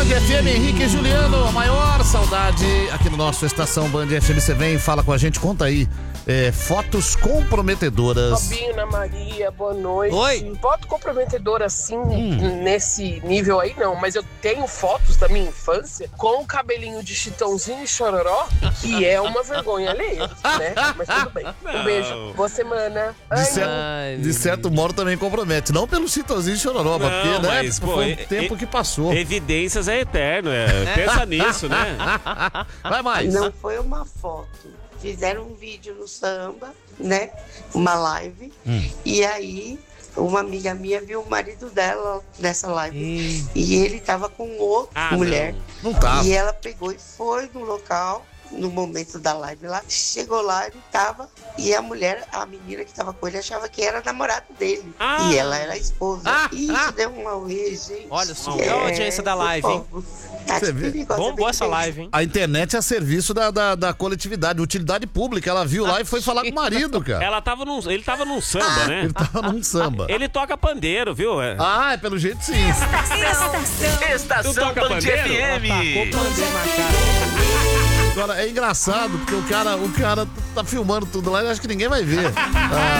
FM, Henrique e Juliano, a maior saudade aqui no nosso Estação Band FM. Você vem, fala com a gente, conta aí. Fotos comprometedoras. Robinho, Ana Maria, boa noite. Oi. Foto comprometedora assim, nesse nível aí não, mas eu tenho fotos da minha infância com o cabelinho de Chitãozinho e Chororó, que é uma vergonha alheia, né? Mas tudo bem. Um beijo. Boa semana. De certo modo também compromete. Não pelo Chitãozinho e Chororó, Não, porque, né? mas, pô, foi um tempo que passou. Evidências é eterno, pensa nisso, né? Vai mais. Não foi uma foto. Fizeram um vídeo no samba, né? Uma live. E aí, uma amiga minha viu o marido dela nessa live. E ele tava com outra mulher. Não tava. E ela pegou e foi no local, no momento da live lá. Chegou lá, ele tava. E a mulher, a menina que tava com ele, achava que era namorado dele. E ela era a esposa. E isso deu um auê, gente. Olha só, olha a audiência da live, hein? Você vê? Bombou essa live, hein? A internet é a serviço da coletividade, utilidade pública. Ela viu lá e foi falar com o marido, cara. Ele tava num samba, né? Ele tava num samba. Ele toca pandeiro, viu? É pelo jeito sim. Estação Band FM. Agora, é engraçado, porque o cara tá filmando tudo lá e acho que ninguém vai ver.